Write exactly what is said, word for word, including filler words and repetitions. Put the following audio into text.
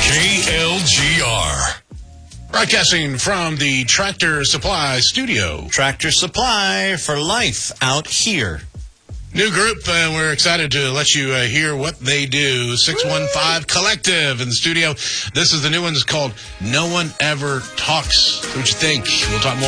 K L G R. Broadcasting from the Tractor Supply studio. Tractor Supply for life out here. New group, and we're excited to let you uh, hear what they do. six one five Collective in the studio. This is the new one. It's called No One Ever Talks. What you think? We'll talk more.